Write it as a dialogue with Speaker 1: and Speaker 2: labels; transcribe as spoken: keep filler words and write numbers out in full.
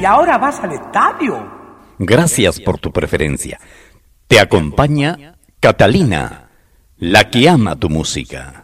Speaker 1: y ahora vas al estadio.
Speaker 2: Gracias por tu preferencia. Te acompaña Catalina, la que ama tu música.